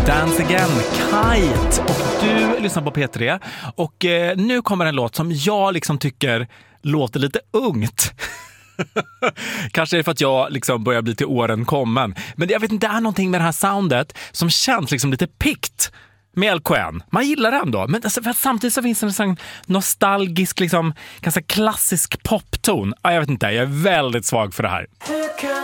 Dance Again, Kite. Och du lyssnar på P3. Och nu kommer en låt som jag liksom tycker låter lite ungt. Kanske är det för att jag liksom börjar bli till åren kommen. Men jag vet inte, det är någonting med det här soundet som känns liksom lite pikt med LKN. Man gillar det ändå. Men alltså, för samtidigt så finns det en sån nostalgisk, liksom, ganska klassisk popton. Jag vet inte, jag är väldigt svag för det här.